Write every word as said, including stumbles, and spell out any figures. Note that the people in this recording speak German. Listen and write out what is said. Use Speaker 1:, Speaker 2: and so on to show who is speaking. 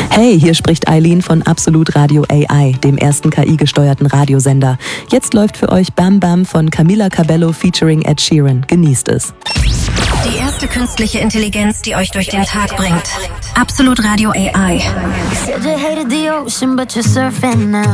Speaker 1: Hey, hier spricht Eileen von Absolut Radio A I, dem ersten K I-gesteuerten Radiosender. Jetzt läuft für euch Bam Bam von Camila Cabello featuring Ed Sheeran. Genießt es.
Speaker 2: Die erste künstliche Intelligenz, die euch durch den Tag bringt. Absolut Radio A I.